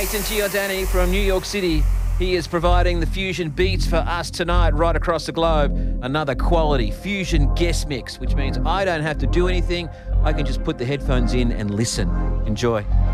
Nathan Giordani from New York City. He is providing the fusion beats for us tonight right across the globe. Another quality fusion guest mix, which means I don't have to do anything. I can just put the headphones in and listen. Enjoy.